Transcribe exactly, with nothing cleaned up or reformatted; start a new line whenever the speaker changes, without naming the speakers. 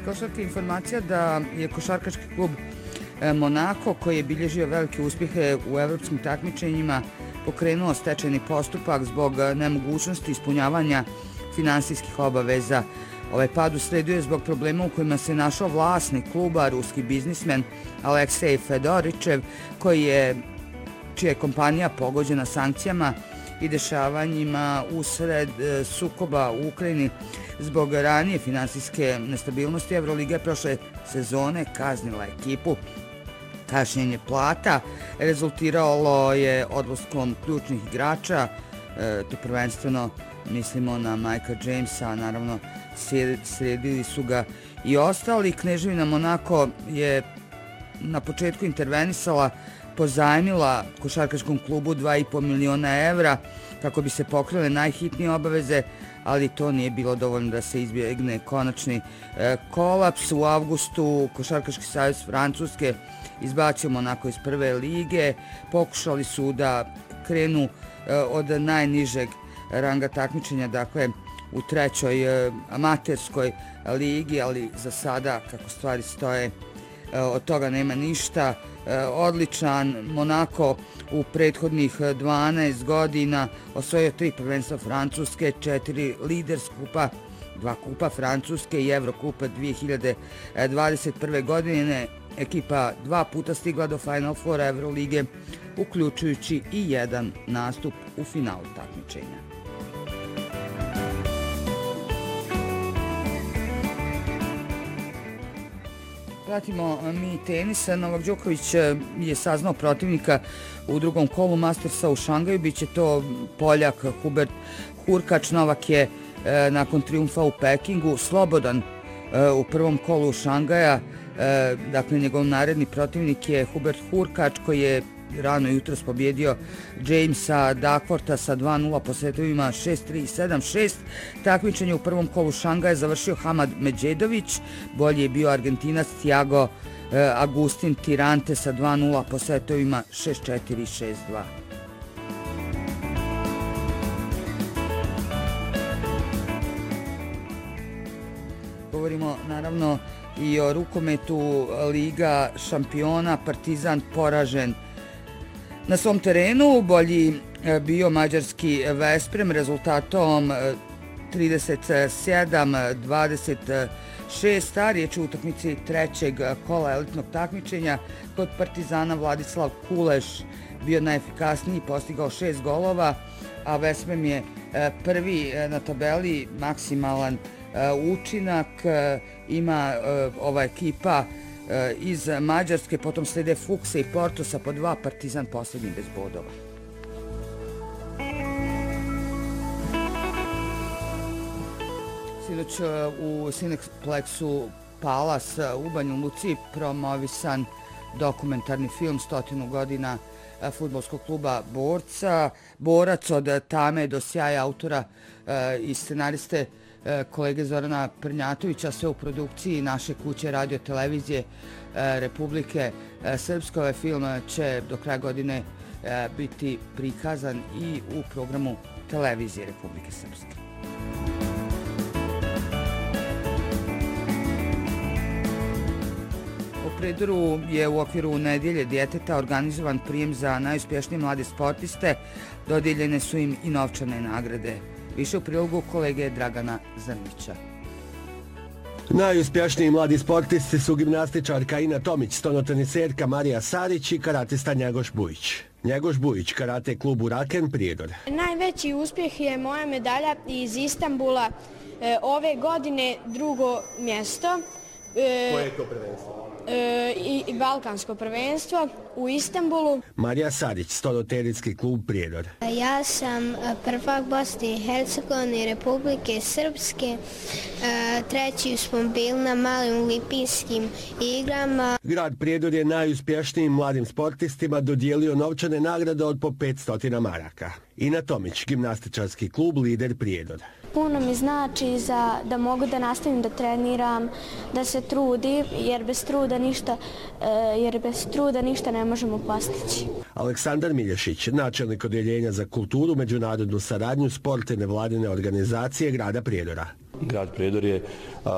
košarke informacija da je košarkaški klub Monako, koji je bilježio velike uspjehe u evropskim takmičenjima, pokrenuo stečajni postupak zbog nemogućnosti ispunjavanja finansijskih obaveza. Ovaj pad usledio je zbog problema u kojima se našao vlasnik kluba, ruski biznismen Aleksej Fedoričev, koji je, čija je kompanija pogođena sankcijama i dešavanjima usred sukoba u Ukrajini. Zbog ranije finansijske nestabilnosti Euroliga prošle sezone kaznila ekipu. Kašnjenje plata rezultiralo je odlaskom ključnih igrača, e, to prvenstveno mislimo na Mikea Jamesa, naravno slijedili su ga i ostali. Kneževina Monako je na početku intervenisala, pozajmila košarkaškom klubu dva i po miliona evra kako bi se pokrile najhitnije obaveze, ali to nije bilo dovoljno da se izbjegne konačni e, kolaps. U avgustu Košarkaški savez Francuske izbacio Monako iz prve lige. Pokušali su da krenu e, od najnižeg ranga takmičenja, dakle u trećoj e, amaterskoj ligi, ali za sada, kako stvari stoje, e, od toga nema ništa. E, odličan Monako u prethodnih dvanaest godina osvojio tri prvenstva Francuske, četiri Leaders kupa, dva kupa Francuske i Evrokupa dvije hiljade dvadeset prve. godine. Ekipa dva puta stigla do Final Foura Evrolige, uključujući i jedan nastup u finalu takmičenja. Pratimo mi tenis. Novak Đoković je saznao protivnika u drugom kolu Mastersa u Šangaju. Biće to Poljak Hubert Hurkač. Novak je nakon trijumfa u Pekingu slobodan u prvom kolu Šangaja. Dakle, njegov naredni protivnik je Hubert Hurkač, koji je rano jutros pobjedio Jamesa Duckwortha sa dva nula po setovima šest tri i sedam šest. Takmičenje u prvom kolu Šangaja završio Hamad Medjedović. Bolji je bio Argentinac Thiago Agustin Tirante sa dva nula po setovima šest četiri i šest dva. Govorimo naravno i o rukometu. Liga šampiona, Partizan poražen na svom terenu. Bolji bio mađarski Vesprem rezultatom trideset sedam dvadeset šest. Riječ je o utakmici trećeg kola elitnog takmičenja. Kod Partizana Vladislav Kuleš bio najefikasniji, postigao šest golova, a Vesprem je prvi na tabeli. Maksimalan učinak ima ova ekipa iz Mađarske, potom slede Fukse i Porto sa po dva, Partizan posljednji bez bodova. Sinoć u Cinexplexu Palace u Banja Luci promovisan dokumentarni film Stotinu godina fudbalskog kluba Borca. Borac od tame do sjaja autora i scenariste kolege Zorana Prnjatovića, sve u produkciji naše kuće radio televizije Republike Srpske. Ovaj film će do kraja godine biti prikazan i u programu televizije Republike Srpske. U Prijedoru je u okviru nedjelje djeteta organizovan prijem za najuspješnije mlade sportiste. Dodijeljene su im i novčane nagrade. Više u prilogu kolege Dragana Zrnića.
Najuspješniji mladi sportisti su gimnastičarka Ina Tomić, stonoteniserka Marija Sarić i karatista Njegoš Bujić. Njegoš Bujić, karate klub Uraken, Prijedor.
Najveći uspjeh je moja medalja iz Istanbula. E, ove godine drugo mjesto.
E, Koje je to prvenstvo?
E, i Balkansko prvenstvo u Istanbulu.
Marija Sarić, stonoterijski klub Prijedor.
Ja sam prvak Bosne i Hercegovine i Republike Srpske. Treći smo bili na malim olimpijskim igrama.
Grad Prijedor je najuspješnijim mladim sportistima dodijelio novčane nagrade od po petsto maraka. Ina Tomić, gimnastičarski klub Lider Prijedor.
Puno mi znači za da mogu da nastavim da treniram, da se trudim, jer bez truda ništa, jer bez truda ništa ne možemo postići.
Aleksandar Milješić, načelnik odjeljenja za kulturu, međunarodnu saradnju, sport i nevladine organizacije grada Prijedora.
Grad Prijedor je